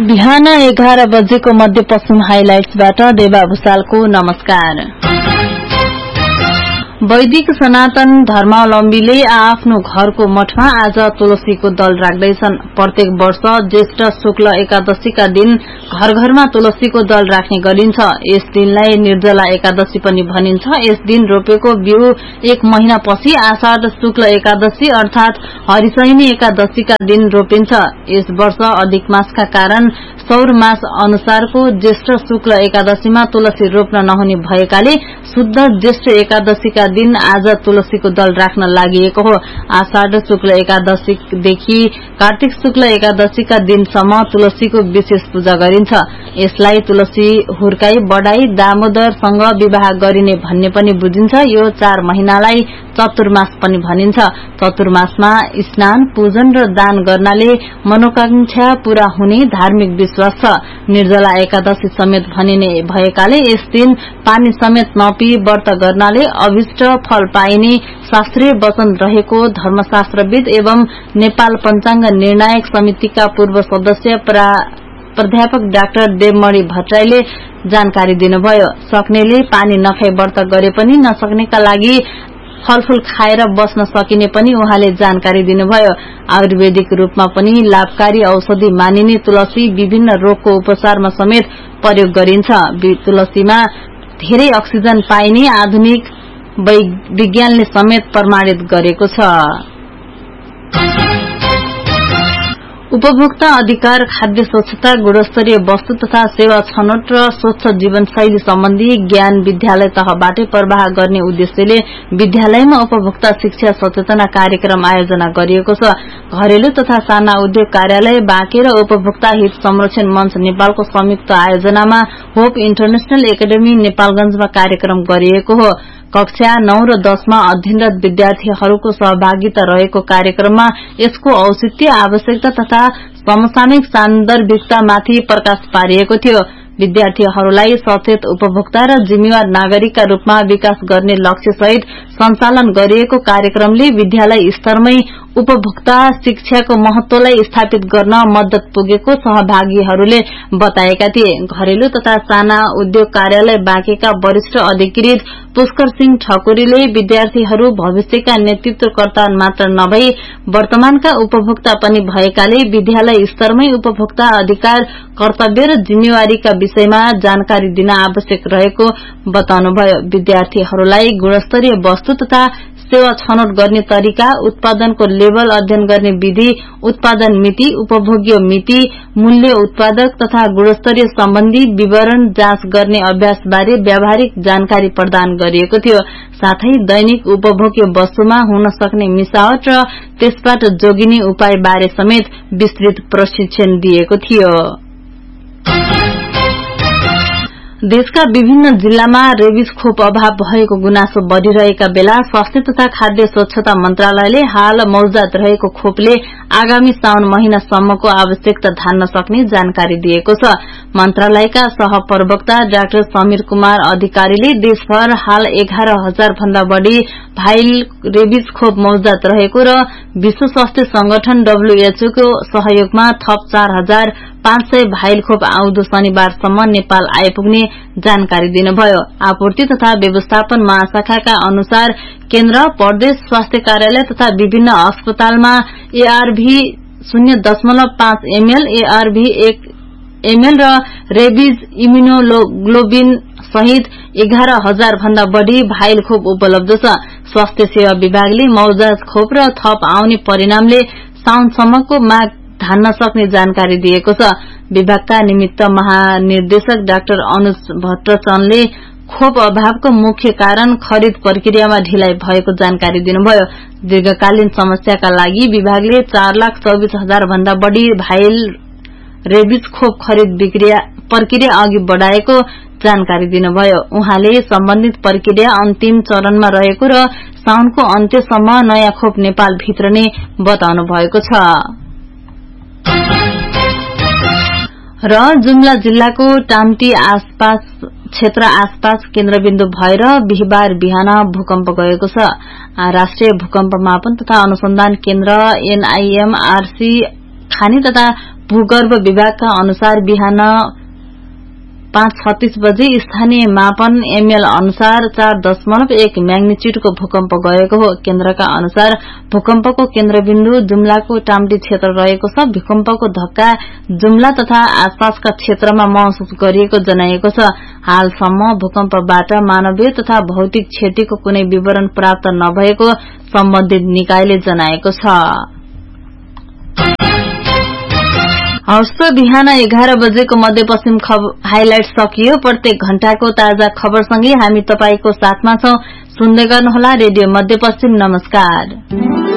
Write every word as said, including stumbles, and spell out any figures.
बिहान एघार बजेको मध्यपश्चिम हाइलाइट्सबाट देवा भूषालको नमस्कार। वैदिक सनातन धर्मावलम्बीले आफ्नो घरको मठमा आज तुलसीको दल राख्दैछन्। प्रत्येक वर्ष ज्येष्ठ शुक्ल एकादशीका दिन घर घरमा तुलसीको दल राख्ने गरिन्छ। यस दिनलाई निर्जला एकादशी पनि भनिन्छ। यस दिन रोपेको बिउ एक महिनापछि आषाढ़ शुक्ल एकादशी अर्थात हरिशयनी एकादशीका दिन रोपिन्छ। यस वर्ष अधिक मासका कारण सौर मास अनुसारको ज्येष्ठ शुक्ल एकादशीमा तुलसी रोप्न नहुने भएकाले शुद्ध ज्येष्ठ एकादशीका दिन आज तुलसीको दल राख्न लागि हो। आषाढ़ शुक्ल एकादशीदेखि कार्तिक शुक्ल एकादशीका दिनसम्म तुलसीको विशेष पूजा गरिन्छ। यसलाई तुलसी हुर्काई बढ़ाई दामोदरसँग विवाह गरिने भन्ने पनि बुझिन्छ। यो चार महिनालाई चतुर्मास पनि भनिन्छ। चतुर्मासमा स्नान पूजन र दान गर्नाले मनोकांक्षा पूरा हुने धार्मिक विश्वास छ। निर्जला एकादशी समेत भनिने भएकाले यस दिन पानी समेत नपी व्रत गर्नाले अभिष्ट फल पाइने शास्त्रीय वचन रहेको धर्मशास्त्रविद एवं नेपाल पञ्चाङ्ग निर्णायक समितिका पूर्व सदस्य प्राध्यापक डाक्टर देवमणि भट्टराईले जानकारी दिनुभयो। सक्नेले पानी नखाई व्रत गरे पनि नसक्नेका लागि फलफूल खाएर बस्न सकिने पनि उहाँले जानकारी दिनुभयो। आयुर्वेदिक रूपमा पनि लाभकारी औषधि मानिने तुलसी विभिन्न रोगको उपचारमा समेत प्रयोग गरिन्छ। तुलसीमा धेरै अक्सिजन पाइने आधुनिक विज्ञानले समेत प्रमाणित गरेको छ। उपभोक्ता अधिकार, खाद्य स्वच्छता, गुणस्तरीय वस्तु तथा सेवा छनौट र स्वच्छ जीवनशैली सम्बन्धी ज्ञान विद्यालय तहबाटै प्रवाह गर्ने उद्देश्यले विद्यालयमा उपभोक्ता शिक्षा सचेतना कार्यक्रम आयोजना गरिएको छ। घरेलु तथा साना उद्योग कार्यालय बाँके र उपभोक्ता हित संरक्षण मंच नेपालको संयुक्त आयोजनामा होप इन्टरनेशनल एकाडेमी नेपालगंजमा कार्यक्रम गरिएको हो। कक्षा नौ र दशमा अध्ययनरत विद्यार्थीहरूको सहभागिता रहेको कार्यक्रममा यसको औचित्य, आवश्यकता तथा समसामयिक सान्दर्भिकतामाथि प्रकाश पारिएको थियो। विद्यार्थीहरूलाई सचेत उपभोक्ता र जिम्मेवार नागरिकका रूपमा विकास गर्ने लक्ष्य सहित सञ्चालन गरिएको कार्यक्रमले विद्यालय स्तरमै उपभोक्ता शिक्षाको महत्वलाई स्थापित गर्न मद्दत पुगेको सहभागीहरूले बताएका थिए। घरेलु तथा साना उद्योग कार्यालय बाँकेका वरिष्ठ अधिकृत पुष्कर सिंह ठकुरीले विद्यार्थीहरू भविष्यका नेतृत्वकर्ता मात्र नभई वर्तमानका उपभोक्ता पनि भएकाले विद्यालय स्तरमै उपभोक्ता अधिकार, कर्तव्य र जिम्मेवारीका विषयमा जानकारी दिन आवश्यक रहेको बताउनुभयो। विद्यार्थीहरूलाई गुणस्तरीय वस्तु तथा सेवा छनौट गर्ने तरिका, उत्पादनको लेबल अध्ययन गर्ने विधि, उत्पादन मिति, उपभोग्य मिति, मूल्य, उत्पादक तथा गुणस्तरीय सम्बन्धी विवरण जाँच गर्ने अभ्यास बारे व्यावहारिक जानकारी प्रदान गरिएको थियो। साथै दैनिक उपभोग्य वस्तुमा हुन सक्ने मिसावट र त्यसबाट जोगिने उपाय बारे समेत विस्तृत प्रशिक्षण दिएको थियो। देशका विभिन्न जिल्लामा रेबिस खोप अभाव भएको गुनासो बढ़िरहेका बेला स्वास्थ्य तथा खाद्य स्वच्छता मन्त्रालयले हाल मौजूद रहेको खोपले आगामी साउन महिनासम्मको आवश्यकता धान्न सक्ने जानकारी दिएको छ। मन्त्रालयका सहप्रवक्ता डाक्टर समीर कुमार अधिकारीले देशभर हाल एघार हजार भन्दा बढ़ी भाइल रेबिस खोप मौजूद रहेको र विश्व स्वास्थ्य संगठन डब्ल्यूएचओ को सहयोगमा थप चार हजार पाँच सय भाइल खोप आउँदो शनिबारसम्म नेपाल आइपुग्ने जानकारी दिनुभयो। आपूर्ति तथा व्यवस्थापन महाशाखाका अनुसार केन्द्र, प्रदेश स्वास्थ्य कार्यालय तथा विभिन्न अस्पतालमा एआरभी शून्य दशमलव पाँच एमएल, एआरभी एक एमएल र रेबिज इम्युनोग्लोबिन सहित एघार हजार भन्दा बढ़ी भाइल खोप उपलब्ध छ। स्वास्थ्य सेवा विभागले मौजूद खोप र थप आउने परिणामले साउनसम्मको माग धान्न सक्ने जानकारी दिएको छ। विभागका निमित्त महानिर्देशक डाक्टर अनुज भट्टचनले खोप अभावको मुख्य कारण खरिद प्रक्रियामा ढिलाइ भएको जानकारी दिनुभयो। दीर्घकालीन समस्याका लागि विभागले चार लाख चौबिस हजार भन्दा बढ़ी भाइल रेबिज खोप खरिद प्रक्रिया अघि बढ़ाएको जानकारी दिनुभयो। उहाँले सम्बन्धित प्रक्रिया अन्तिम चरणमा रहेको र साउनको अन्त्यसम्म नयाँ खोप नेपाल भित्र नै बताउनु भएको छ। र जुम्ला जिल्लाको टाम्टी आसपास क्षेत्र आसपास केन्द्रबिन्दु भएर बिहिबार बिहान भूकम्प गएको छ। राष्ट्रिय भूकम्प मापन तथा अनुसन्धान केन्द्र एनआईएमआरसी खानी तथा भूगर्भ विभागका अनुसार बिहान पाँच छत्तीस बजे स्थानीय मापन एमएल अनुसार चार दशमलव एक म्याग्निच्युडको भूकम्प गएको हो। केन्द्रका अनुसार भूकम्पको केन्द्रबिन्दु जुम्लाको टाम्टी क्षेत्र रहेको छ। भूकम्पको धक्का जुम्ला तथा आसपासका क्षेत्रमा महसुस गरिएको जनाइएको छ। हालसम्म भूकम्पबाट मानवीय तथा भौतिक क्षतिको कुनै विवरण प्राप्त नभएको सम्बन्धित निकायले जनाएको छ। हवस् त बिहान एघार बजेको मध्यपश्चिम हाइलाइट सकियो। प्रत्येक घण्टाको ताजा खबरसँगै हामी तपाईको साथमा छौं। सुन्दै गर्नुहोला रेडियो मध्यपश्चिम। नमस्कार।